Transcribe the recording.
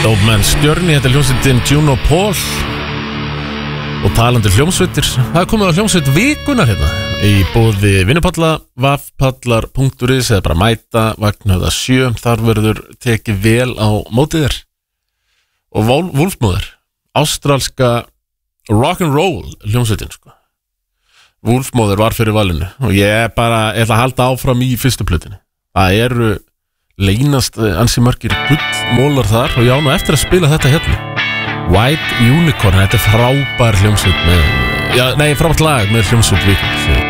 Old Man's Journey, þetta hljómsveitin Juno Paul. Og talandi hljómsveitir, það komið á hljómsveit vikunar hérna í boði vinnupalla, vaffpallar.is eða bara mæta Vagnhöfða 7, þar verður tekið vel á mótið þér. Og Wolfmóður, ástralska rock'n'roll hljómsveitin sko. Wolfmóður var fyrir valinu og ég ætla að halda áfram í fyrstu plötunni. Það eru leynast ansi margir gullmólar þar og ég á nú eftir að spila þetta hérna. White Unicorn, þetta er frábær hljómsveit með, frábært lag með hljómsveit vikunar.